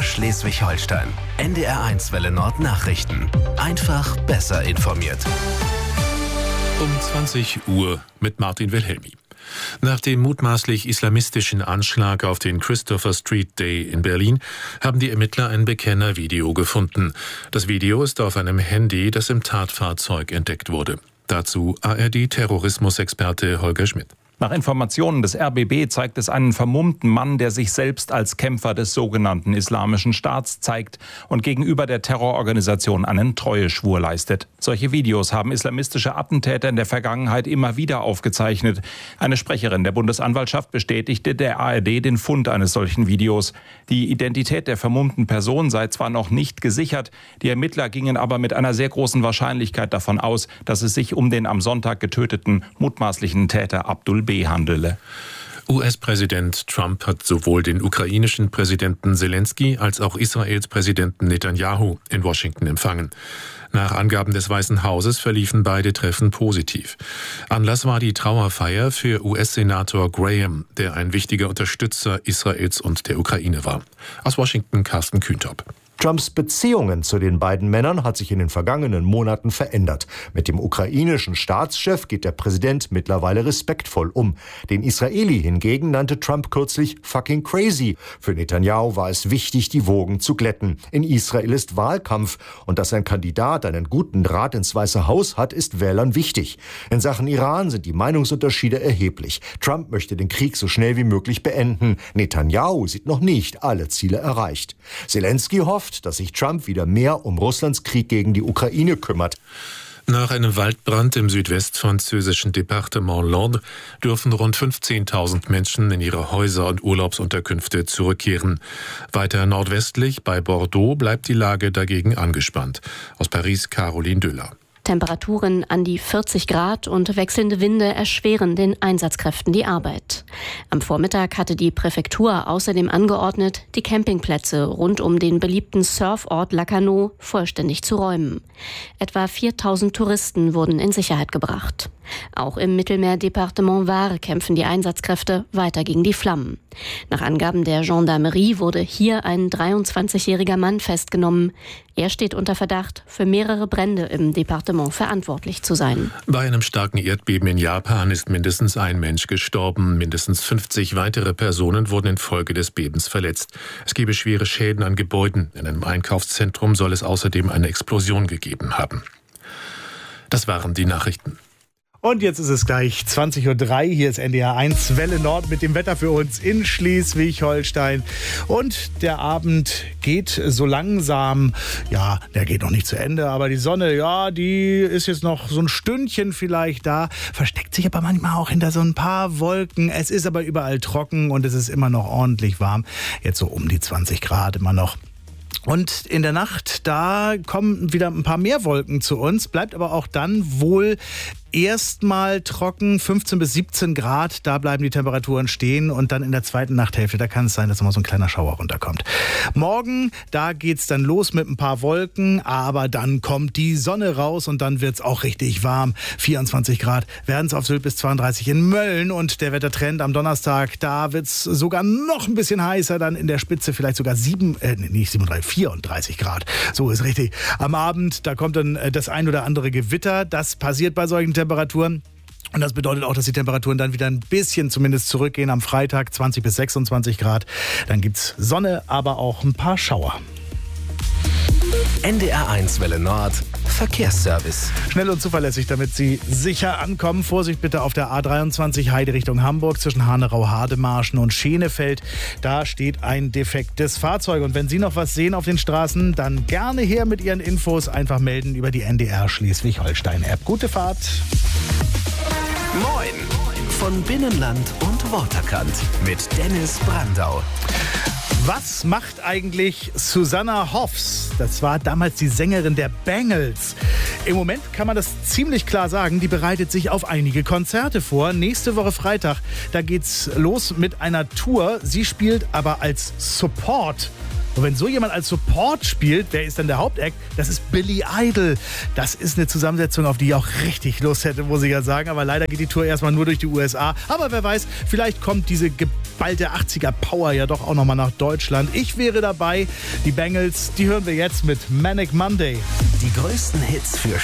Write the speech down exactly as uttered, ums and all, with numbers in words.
Schleswig-Holstein. N D R eins Welle Nord Nachrichten. Einfach besser informiert. Um zwanzig Uhr mit Martin Wilhelmi. Nach dem mutmaßlich islamistischen Anschlag auf den Christopher Street Day in Berlin haben die Ermittler ein Bekennervideo gefunden. Das Video ist auf einem Handy, das im Tatfahrzeug entdeckt wurde. Dazu A R D-Terrorismusexperte Holger Schmidt. Nach Informationen des R B B zeigt es einen vermummten Mann, der sich selbst als Kämpfer des sogenannten Islamischen Staats zeigt und gegenüber der Terrororganisation einen Treueschwur leistet. Solche Videos haben islamistische Attentäter in der Vergangenheit immer wieder aufgezeichnet. Eine Sprecherin der Bundesanwaltschaft bestätigte der A R D den Fund eines solchen Videos. Die Identität der vermummten Person sei zwar noch nicht gesichert, die Ermittler gingen aber mit einer sehr großen Wahrscheinlichkeit davon aus, dass es sich um den am Sonntag getöteten mutmaßlichen Täter Abdul B. handele. U S-Präsident Trump hat sowohl den ukrainischen Präsidenten Zelensky als auch Israels Präsidenten Netanyahu in Washington empfangen. Nach Angaben des Weißen Hauses verliefen beide Treffen positiv. Anlass war die Trauerfeier für U S-Senator Graham, der ein wichtiger Unterstützer Israels und der Ukraine war. Aus Washington Carsten Kühntop. Trumps Beziehungen zu den beiden Männern hat sich in den vergangenen Monaten verändert. Mit dem ukrainischen Staatschef geht der Präsident mittlerweile respektvoll um. Den Israeli hingegen nannte Trump kürzlich fucking crazy. Für Netanyahu war es wichtig, die Wogen zu glätten. In Israel ist Wahlkampf und dass ein Kandidat einen guten Draht ins Weiße Haus hat, ist Wählern wichtig. In Sachen Iran sind die Meinungsunterschiede erheblich. Trump möchte den Krieg so schnell wie möglich beenden. Netanyahu sieht noch nicht alle Ziele erreicht. Zelensky hofft, dass sich Trump wieder mehr um Russlands Krieg gegen die Ukraine kümmert. Nach einem Waldbrand im südwestfranzösischen Departement L'Ordre dürfen rund fünfzehntausend Menschen in ihre Häuser und Urlaubsunterkünfte zurückkehren. Weiter nordwestlich bei Bordeaux bleibt die Lage dagegen angespannt. Aus Paris Caroline Döller. Temperaturen an die vierzig Grad und wechselnde Winde erschweren den Einsatzkräften die Arbeit. Am Vormittag hatte die Präfektur außerdem angeordnet, die Campingplätze rund um den beliebten Surfort Lacanau vollständig zu räumen. Etwa viertausend Touristen wurden in Sicherheit gebracht. Auch im Mittelmeerdepartement Var kämpfen die Einsatzkräfte weiter gegen die Flammen. Nach Angaben der Gendarmerie wurde hier ein dreiundzwanzigjähriger Mann festgenommen. Er steht unter Verdacht, für mehrere Brände im Departement verantwortlich zu sein. Bei einem starken Erdbeben in Japan ist mindestens ein Mensch gestorben. Mindestens fünfzig weitere Personen wurden infolge des Bebens verletzt. Es gebe schwere Schäden an Gebäuden. In einem Einkaufszentrum soll es außerdem eine Explosion gegeben haben. Das waren die Nachrichten. Und jetzt ist es gleich zwanzig Uhr drei. Hier ist N D R eins Welle Nord mit dem Wetter für uns in Schleswig-Holstein. Und der Abend geht so langsam, ja, der geht noch nicht zu Ende, aber die Sonne, ja, die ist jetzt noch so ein Stündchen vielleicht da, versteckt sich aber manchmal auch hinter so ein paar Wolken. Es ist aber überall trocken und es ist immer noch ordentlich warm. Jetzt so um die zwanzig Grad immer noch. Und in der Nacht, da kommen wieder ein paar mehr Wolken zu uns, bleibt aber auch dann wohl erstmal trocken, fünfzehn bis siebzehn Grad, da bleiben die Temperaturen stehen und dann in der zweiten Nachthälfte, da kann es sein, dass mal so ein kleiner Schauer runterkommt. Morgen, da geht's dann los mit ein paar Wolken, aber dann kommt die Sonne raus und dann wird's auch richtig warm. vierundzwanzig Grad werden es auf Sylt bis zweiunddreißig in Mölln und der Wettertrend am Donnerstag, da wird's sogar noch ein bisschen heißer, dann in der Spitze vielleicht sogar sieben, äh, nicht siebenunddreißig, vierunddreißig Grad. So ist richtig. Am Abend, da kommt dann das ein oder andere Gewitter, das passiert bei solchen Temperaturen. Und das bedeutet auch, dass die Temperaturen dann wieder ein bisschen zumindest zurückgehen. Am Freitag zwanzig bis sechsundzwanzig Grad. Dann gibt's Sonne, aber auch ein paar Schauer. N D R eins Welle Nord Verkehrsservice. Schnell und zuverlässig, damit Sie sicher ankommen. Vorsicht bitte auf der A dreiundzwanzig Heide Richtung Hamburg zwischen Hanau-Hademarschen und Schenefeld. Da steht ein defektes Fahrzeug. Und wenn Sie noch was sehen auf den Straßen, dann gerne her mit Ihren Infos. Einfach melden über die N D R Schleswig-Holstein-App. Gute Fahrt. Moin von Binnenland und Waterkant mit Dennis Brandau. Was macht eigentlich Susanna Hoffs? Das war damals die Sängerin der Bangles. Im Moment kann man das ziemlich klar sagen, die bereitet sich auf einige Konzerte vor. Nächste Woche Freitag, da geht's los mit einer Tour. Sie spielt aber als Support Und wenn so jemand als Support spielt, wer ist dann der Hauptact? Das ist Billy Idol. Das ist eine Zusammensetzung, auf die ich auch richtig Lust hätte, muss ich ja sagen. Aber leider geht die Tour erstmal nur durch die U S A. Aber wer weiß, vielleicht kommt diese geballte achtziger-Power ja doch auch nochmal nach Deutschland. Ich wäre dabei. Die Bangles, die hören wir jetzt mit Manic Monday. Die größten Hits für